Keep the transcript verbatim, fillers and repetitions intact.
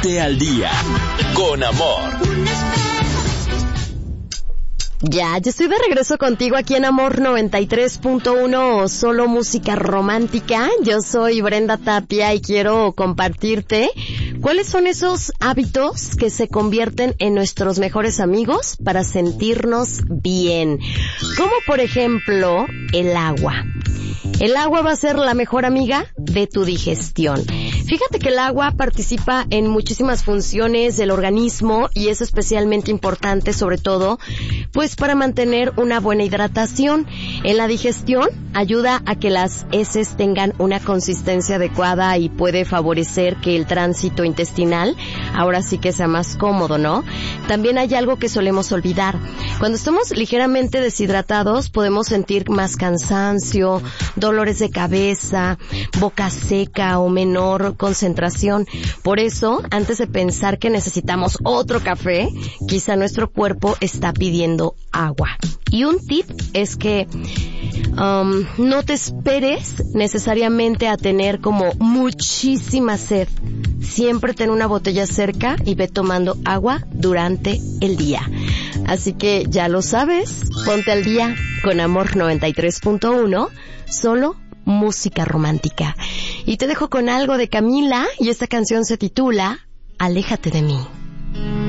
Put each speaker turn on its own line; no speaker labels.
Ponte al día con Amor.
Ya, yo estoy de regreso contigo aquí en Amor noventa y tres punto uno, solo música romántica. Yo soy Brenda Tapia y quiero compartirte cuáles son esos hábitos que se convierten en nuestros mejores amigos para sentirnos bien. Como por ejemplo, el agua. El agua va a ser la mejor amiga de tu digestión. Fíjate que el agua participa en muchísimas funciones del organismo y es especialmente importante, sobre todo, pues para mantener una buena hidratación. En la digestión ayuda a que las heces tengan una consistencia adecuada y puede favorecer que el tránsito intestinal ahora sí que sea más cómodo, ¿no? También hay algo que solemos olvidar. Cuando estamos ligeramente deshidratados podemos sentir más cansancio, dolores de cabeza, boca seca o menor concentración. Por eso, antes de pensar que necesitamos otro café, quizá nuestro cuerpo está pidiendo agua. Y un tip es que um, no te esperes necesariamente a tener como muchísima sed. Siempre ten una botella cerca y ve tomando agua durante el día. Así que ya lo sabes, ponte al día con Amor noventa y tres punto uno, solo música romántica. Y te dejo con algo de Camila y esta canción se titula Aléjate de mí.